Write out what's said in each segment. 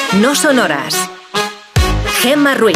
No son horas. Gemma Ruiz.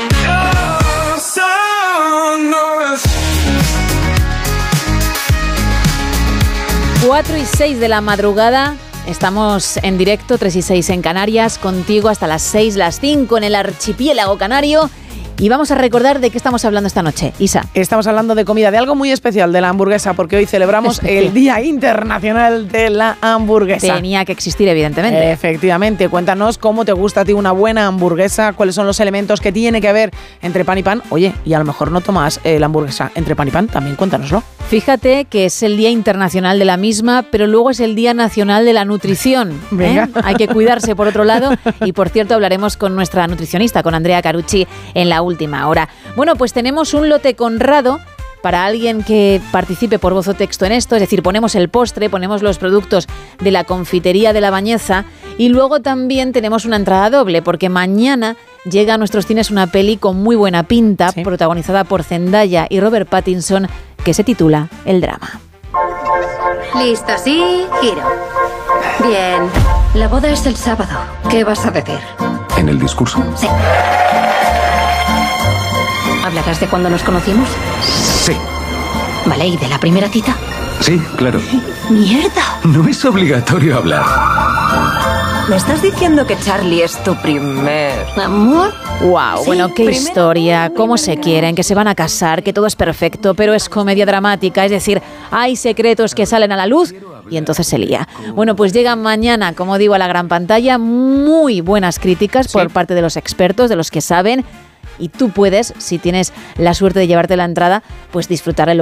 4:06 de la madrugada. Estamos en directo, 3:06 en Canarias, contigo hasta las 6, las 5 en el archipiélago canario. Y vamos a recordar de qué estamos hablando esta noche. Isa. Estamos hablando de comida, de algo muy especial, de la hamburguesa, porque hoy celebramos el Día Internacional de la Hamburguesa. Tenía que existir, evidentemente. Efectivamente. Cuéntanos cómo te gusta a ti una buena hamburguesa, cuáles son los elementos que tiene que haber entre pan y pan. Oye, y a lo mejor no tomas la hamburguesa entre pan y pan, también cuéntanoslo. Fíjate que es el Día Internacional de la misma, pero luego es el Día Nacional de la Nutrición. Venga. Hay que cuidarse por otro lado. Y por cierto, hablaremos con nuestra nutricionista, con Andrea Carucci, en la última hora. Bueno, pues tenemos un lote Conrado para alguien que participe por voz o texto en esto, es decir, ponemos el postre, ponemos los productos de la confitería de La Bañeza y luego también tenemos una entrada doble, porque mañana llega a nuestros cines una peli con muy buena pinta, sí, protagonizada por Zendaya y Robert Pattinson, que se titula El drama. Listo, sí, giro. Bien, la boda es el sábado. ¿Qué vas a decir? ¿En el discurso? Sí. ¿Hablarás de cuando nos conocimos? Sí. Vale, ¿y de la primera cita? Sí, claro. ¡Mierda! No es obligatorio hablar. ¿Me estás diciendo que Charlie es tu primer amor? Wow, sí, bueno, qué historia, cómo se quieren, que se van a casar, que todo es perfecto, pero es comedia dramática, es decir, hay secretos que salen a la luz y entonces se lía. Bueno, pues llegan mañana, como digo, a la gran pantalla, muy buenas críticas por parte de los expertos, de los que saben, y tú puedes, si tienes la suerte de llevarte la entrada, pues disfrutar el